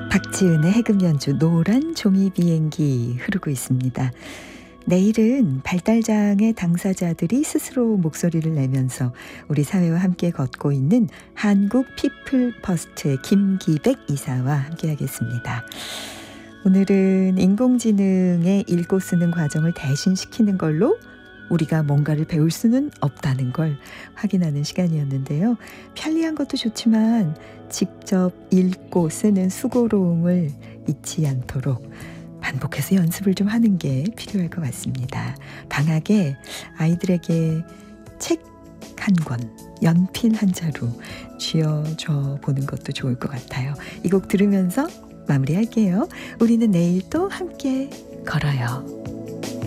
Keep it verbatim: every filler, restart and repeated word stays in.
박지은의 해금 연주 노란 종이 비행기 흐르고 있습니다. 내일은 발달장애 당사자들이 스스로 목소리를 내면서 우리 사회와 함께 걷고 있는 한국 피플 퍼스트의 김기백 이사와 함께하겠습니다. 오늘은 인공지능의 읽고 쓰는 과정을 대신시키는 걸로 우리가 뭔가를 배울 수는 없다는 걸 확인하는 시간이었는데요. 편리한 것도 좋지만 직접 읽고 쓰는 수고로움을 잊지 않도록 반복해서 연습을 좀 하는 게 필요할 것 같습니다. 방학에 아이들에게 책 한 권, 연필 한 자루 쥐어줘 보는 것도 좋을 것 같아요. 이 곡 들으면서 마무리할게요. 우리는 내일 또 함께 걸어요.